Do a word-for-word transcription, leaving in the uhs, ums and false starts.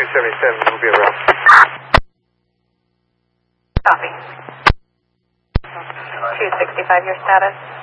two seventy-seven will be around. Copy. two sixty-five, your status?